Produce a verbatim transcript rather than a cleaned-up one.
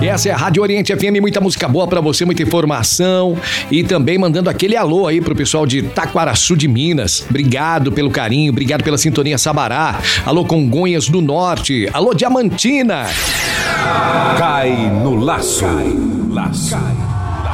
Essa é a Rádio Oriente F M, muita música boa pra você, muita informação e também mandando aquele alô aí pro pessoal de Taquaraçu de Minas. Obrigado pelo carinho, obrigado pela sintonia Sabará. Alô Congonhas do Norte, alô Diamantina. Cai no laço. Cai no laço.